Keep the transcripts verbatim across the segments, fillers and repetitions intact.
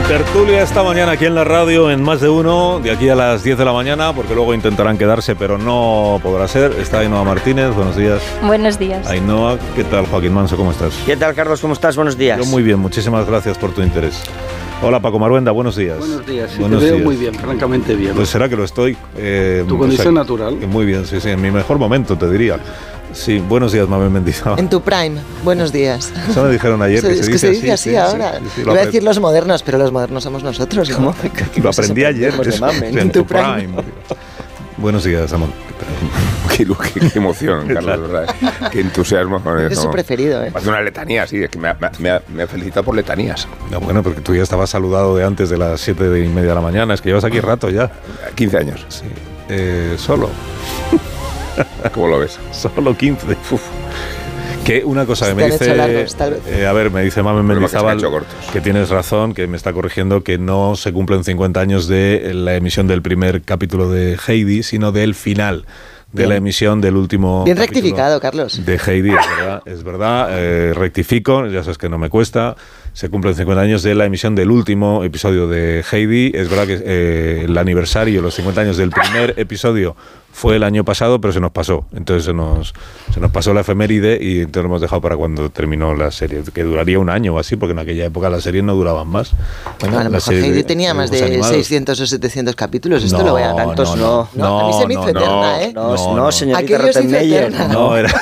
Tertulia esta mañana aquí en la radio en Más de Uno, de aquí a las diez de la mañana, porque luego intentarán quedarse, pero no podrá ser. Está Ainhoa Martínez, buenos días. Buenos días. Ainhoa, ¿qué tal? Joaquín Manso, ¿cómo estás? ¿Qué tal, Carlos? ¿Cómo estás? Buenos días. Yo muy bien, muchísimas gracias por tu interés. Hola, Paco Maruenda, buenos días. Buenos días, sí, buenos te veo días. muy bien, francamente bien. Pues será que lo estoy. Eh, tu condición o sea, natural. Muy bien, sí, sí, en mi mejor momento, te diría. Sí, buenos días, Mamen Mendizábal. En tu prime, buenos días. Eso me dijeron ayer. Se, que es se que dice se dice así, sí, ahora. Sí, sí, Iba a decir los modernos, pero los modernos somos nosotros. ¿Cómo? Lo aprendí ayer. Es, Mamen, en tu prime. prime. Buenos días, Amón. Qué, qué, qué emoción, Carlos, de verdad. Qué entusiasmo con eso. Es su preferido, ¿eh? Hace una letanía, sí, es que me ha, me ha, me ha felicitado por letanías. No, bueno, porque tú ya estabas saludado de antes de las siete y media de la mañana, es que llevas aquí rato ya. quince años. Sí. Eh, solo. ¿Cómo lo ves? Solo quince. Uf. Que una cosa que me dice, largos, tal vez. Eh, a ver, me dice Mamen Mendizábal que, que tienes razón, que me está corrigiendo que no se cumplen cincuenta años de la emisión del primer capítulo de Heidi, sino del final de Bien. la emisión del último Bien rectificado, Carlos. De Heidi, es verdad, es verdad eh, rectifico, ya sabes que no me cuesta. Se cumplen cincuenta años de la emisión del último episodio de Heidi. Es verdad que eh, el aniversario, los cincuenta años del primer episodio fue el año pasado, pero se nos pasó. Entonces se nos, se nos pasó la efeméride y entonces lo hemos dejado para cuando terminó la serie, que duraría un año o así, porque en aquella época las series no duraban más. Bueno, a lo mejor Heidi tenía más de animados. seiscientos o setecientos capítulos. Esto no, lo voy a tantos no. No, no. no. A mí se me hizo no, eterna, ¿eh? No, no, no, no señorita Rottenmeier. No, era...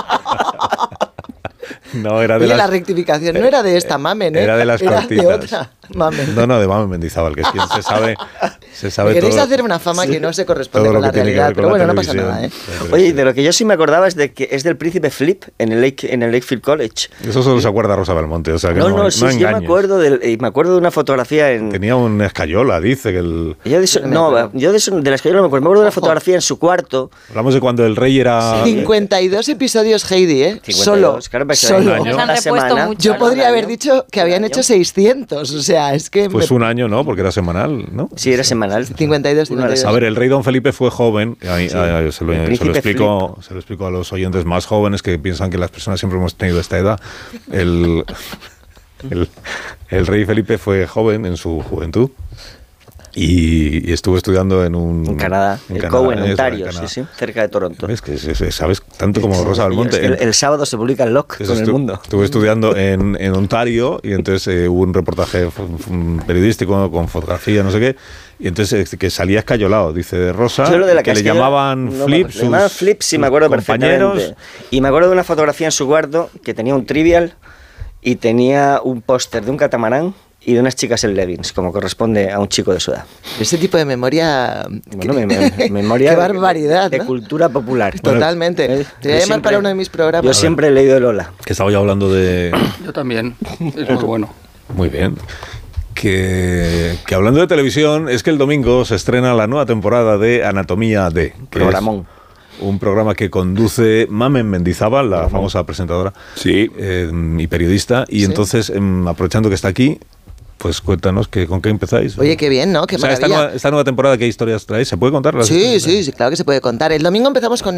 No, era de Oye, las... la rectificación no era de esta Mamen, ¿eh? Era de las era cortitas. de otra Mamen. No, no, de Mamen Mendizábal, que es quien se sabe, se sabe Queréis todo. hacer una fama que no se corresponde todo con lo la que tiene que realidad, ver con pero la bueno, no pasa televisión. nada, ¿eh? Oye, de lo que yo sí me acordaba es de que es del príncipe Flip en el Lake, en el Lakefield College. Eso solo se acuerda Rosa Belmonte, o sea que no, no, no, no, sí, no yo me acuerdo de, me acuerdo de una fotografía en. Tenía un escayola, dice que el. Yo de eso, no, yo de, eso, de la escayola no me acuerdo. Me acuerdo de una fotografía en su cuarto. Hablamos de cuando el rey era. cincuenta y dos episodios Heidi, ¿eh? cincuenta y dos, Solo. Claro, solo. Nos han repuesto mucho. Yo podría haber dicho que habían hecho seiscientos, o sea, es que... Pues me... un año, ¿no? Porque era semanal, ¿no? Sí, era semanal. cincuenta y dos, cincuenta y dos. A ver, el rey Don Felipe fue joven, ahí, Sí. ahí, se, lo, se, lo explico, se lo explico a los oyentes más jóvenes que piensan que las personas siempre hemos tenido esta edad. El, el, el rey Felipe fue joven en su juventud. Y, y estuvo estudiando en un... En Canadá, en el Canadá, Coe, en eso, Ontario, en sí, sí, cerca de Toronto. ¿Ves? Que es, es, sabes tanto como Rosa Belmonte. Es que el, el sábado se publica el Lock con el mundo. Estuve estudiando en, en Ontario y entonces eh, hubo un reportaje periodístico con fotografía, no sé qué, y entonces que salía escayolado, dice de Rosa, Yo lo de la que le llamaban no, Flip, le sus, llamaban Flip, sí, me acuerdo compañeros. perfectamente. Y me acuerdo de una fotografía en su cuarto que tenía un trivial y tenía un póster de un catamarán y de unas chicas en leggings, como corresponde a un chico de su edad. Ese tipo de memoria... Bueno, me, me, memoria Qué barbaridad, de, ¿no? de cultura popular. Totalmente. Bueno, Te voy a llamar para uno de mis programas. Yo siempre he leído de Lola. Que estaba ya hablando de... Yo también, es muy bueno. Muy bien. Que, que hablando de televisión, es que el domingo se estrena la nueva temporada de Anatomía de... Que Programón. Un programa que conduce Mamen Mendizábal, la famosa presentadora sí. eh, y periodista. Y ¿Sí? entonces, eh, aprovechando que está aquí, pues cuéntanos que, con qué empezáis. Oye, qué bien, ¿no? Qué o sea, maravilla. Esta nueva, esta nueva temporada, ¿qué historias traéis? ¿Se puede contar? Sí, sí, sí, claro que se puede contar. El domingo empezamos con